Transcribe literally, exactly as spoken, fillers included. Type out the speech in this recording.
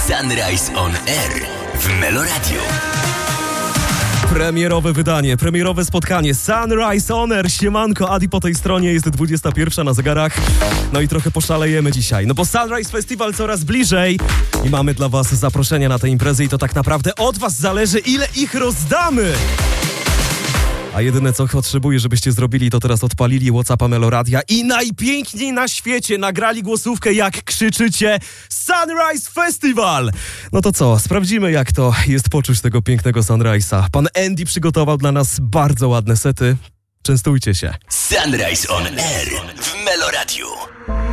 Sunrise on Air w Meloradio. Premierowe wydanie, premierowe spotkanie Sunrise on Air. Siemanko, Adi po tej stronie, jest dwudziesta pierwsza na zegarach. No i trochę poszalejemy dzisiaj, no bo Sunrise Festival coraz bliżej i mamy dla was zaproszenia na tę imprezę i to tak naprawdę od was zależy, ile ich rozdamy. A jedyne co potrzebuję, żebyście zrobili, to teraz odpalili WhatsAppa Meloradia i najpiękniej na świecie nagrali głosówkę, jak krzyczycie Sunrise Festival! No to co, sprawdzimy, jak to jest poczuć tego pięknego Sunrise'a. Pan Andy przygotował dla nas bardzo ładne sety. Częstujcie się. Sunrise on Air w Meloradiu.